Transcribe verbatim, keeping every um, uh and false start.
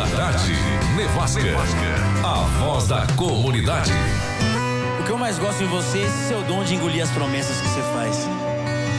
Tarde, Nevasca, a voz da comunidade. O que eu mais gosto em você é esse seu dom de engolir as promessas que você faz.